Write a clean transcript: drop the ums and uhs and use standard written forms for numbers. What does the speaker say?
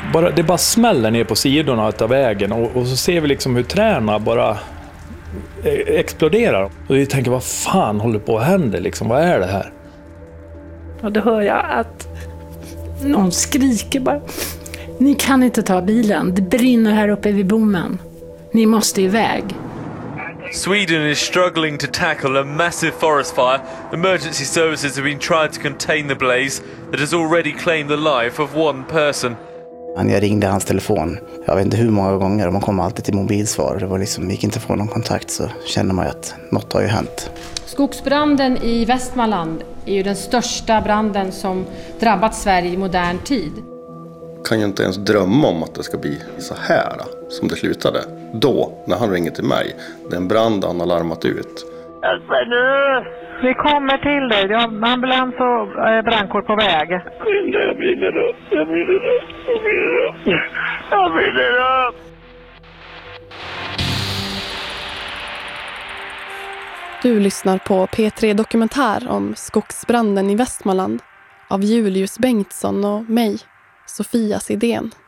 Det bara smäller ner på sidorna av vägen och så ser vi liksom hur träna bara exploderar. Och vi tänker, vad fan håller på att hända liksom? Vad är det här? Och då hör jag att någon skriker bara: ni kan inte ta bilen, det brinner här uppe vid bommen. Ni måste iväg. Sweden is struggling to tackle a massive forest fire. Emergency services have been trying to contain the blaze that has already claimed the life of one person. Jag ringde hans telefon, jag vet inte hur många gånger, och man kom alltid till mobilsvar. Det var liksom, gick inte att få någon kontakt, så kände man ju att något har ju hänt. Skogsbranden i Västmanland är ju den största branden som drabbat Sverige i modern tid. Kan ju inte ens drömma om att det ska bli så här som det slutade. Då, när han ringer till mig, den brand han har larmat ut. Hjälp mig nu! Vi kommer till dig. Vi har ambulans och brandkår på väg. Jag brinner upp. Du lyssnar på P3 Dokumentär om skogsbranden i Västmanland av Julius Bengtsson och mig, Sofia Sidén.